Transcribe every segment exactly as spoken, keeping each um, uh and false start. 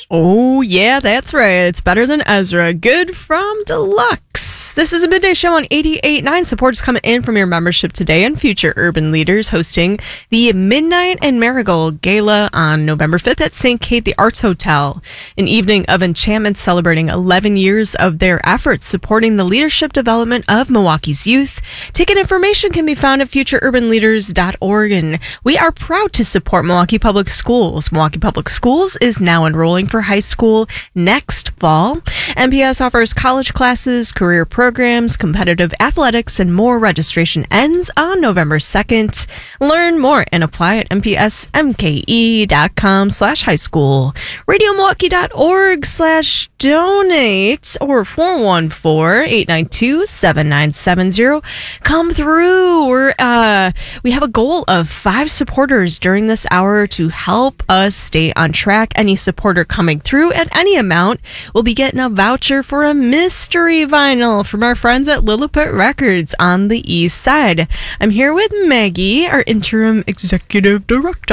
Oh, yeah, that's right. It's better than Ezra. Good from Deluxe. This is a midday show on eighty-eight point nine. Support is coming in from your membership today and future urban leaders hosting the Midnight and Marigold Gala on November fifth at Saint Kate, the Arts Hotel. An evening of enchantment celebrating eleven years of their efforts supporting the leadership development of Milwaukee's youth. Ticket information can be found at future urban leaders dot org. And we are proud to support Milwaukee Public Schools. Milwaukee Public Schools is now enrolling for high school next fall. M P S offers college classes, career programs, competitive athletics, and more. Registration ends on November second. Learn more and apply at M P S M K E dot com slash high school. radio milwaukee dot org slash donate or four one four, eight nine two, seven nine seven zero. Come through. We're, uh, we have a goal of five supporters during this hour to help us stay on track. Any supporter coming through at any amount will be getting a voucher for a mystery vinyl from our friends at Lilliput Records on the east side. I'm here with Maggie, our interim executive director.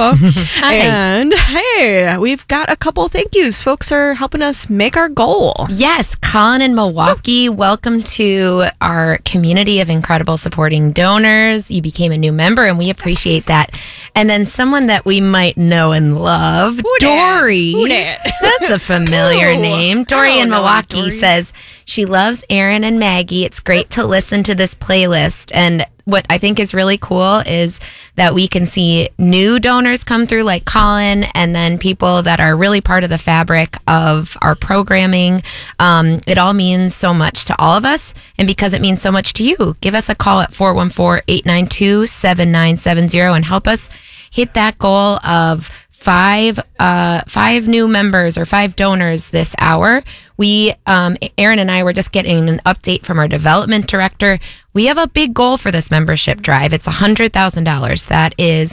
Hi. And hey, we've got a couple thank yous. Folks are helping us make our goal. Yes, Colin in Milwaukee, welcome to our community of incredible supporting donors. You became a new member and we appreciate yes. that. And then someone that we might know and love, Who Dory. Who dat? That's a familiar Ooh, name. Dory in Milwaukee says she loves Aaron and Maggie. It's great to listen to this playlist. And what I think is really cool is that we can see new donors come through like Colin and then people that are really part of the fabric of our programming. Um, it all means so much to all of us. And because it means so much to you, give us a call at four one four, eight nine two, seven nine seven zero and help us hit that goal of five uh five new members or five donors this hour. We um Aaron and I were just getting an update from our development director. We have a big goal for this membership drive. It's a hundred thousand dollars. That is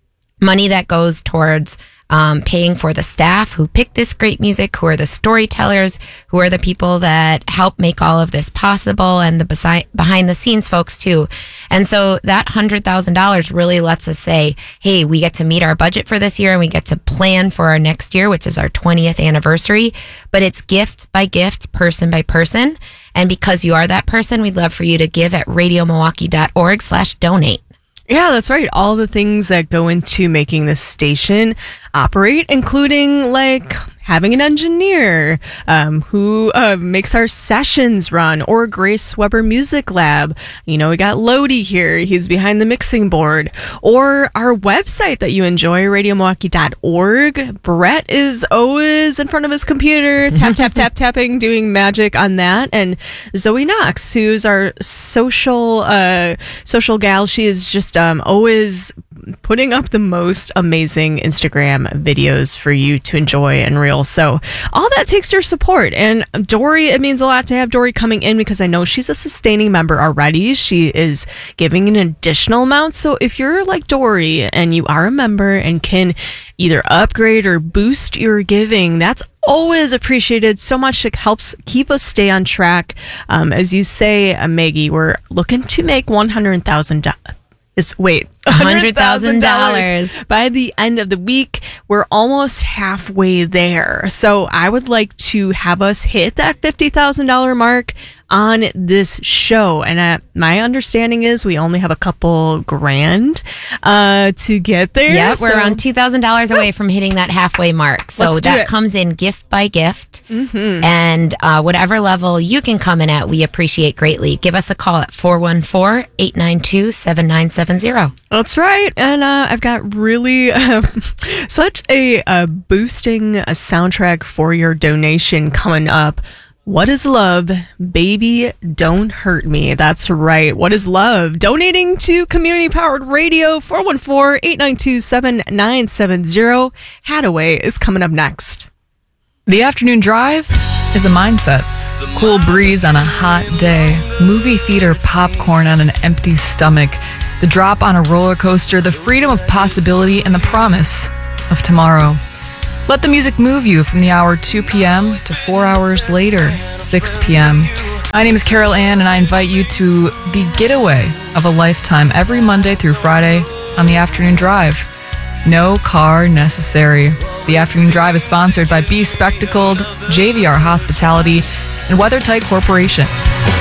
money that goes towards um paying for the staff who pick this great music, who are the storytellers, who are the people that help make all of this possible, and the besi- behind the scenes folks too. And so that one hundred thousand dollars really lets us say, hey, we get to meet our budget for this year and we get to plan for our next year, which is our twentieth anniversary. But it's gift by gift, person by person. And because you are that person, we'd love for you to give at radio milwaukee dot org slash donate. Yeah, that's right. All the things that go into making this station operate, including like having an engineer um, who uh, makes our sessions run, or Grace Weber Music Lab. You know, we got Lodi here. He's behind the mixing board. Or our website that you enjoy, radio milwaukee dot org. Brett is always in front of his computer, tap, tap, tap, tapping, doing magic on that. And Zoe Knox, who's our social uh, social gal. She is just um, always putting up the most amazing Instagram videos for you to enjoy and reel. So all that takes your support. And Dory, it means a lot to have Dory coming in because I know she's a sustaining member already. She is giving an additional amount. So if you're like Dory and you are a member and can either upgrade or boost your giving, that's always appreciated so much. It helps keep us stay on track. Um, as you say, uh, Maggie, we're looking to make one hundred thousand dollars. Is, wait, one hundred thousand dollars by the end of the week. We're almost halfway there. So I would like to have us hit that fifty thousand dollars mark on this show. And uh, my understanding is we only have a couple grand uh, to get there. Yeah, so. We're around two thousand dollars away from hitting that halfway mark. So Let's do that it. comes in gift by gift. Mm-hmm. And uh, whatever level you can come in at, we appreciate greatly. Give us a call at four one four, eight nine two, seven nine seven zero. That's right. And uh, I've got really um, such a, a boosting a soundtrack for your donation coming up. What is love? Baby, don't hurt me. That's right. What is love? Donating to Community Powered Radio, four one four, eight nine two, seven nine seven zero. Hadaway is coming up next. The afternoon drive is a mindset. Cool breeze on a hot day, movie theater popcorn on an empty stomach, the drop on a roller coaster, the freedom of possibility, and the promise of tomorrow. Let the music move you from the hour two p.m. to four hours later, six p.m. My name is Carol Ann, and I invite you to the getaway of a lifetime every Monday through Friday on the afternoon drive. No car necessary. The Afternoon Drive is sponsored by Be Spectacled, J V R Hospitality, and WeatherTight Corporation.